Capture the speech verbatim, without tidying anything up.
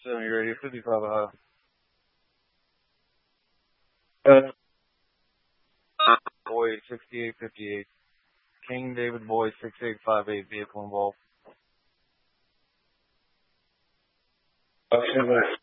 Semi Radio fifty-five Ohio. Uh, Boy sixty-eight fifty-eight. King David Boy six eight five eight. Vehicle involved. Okay,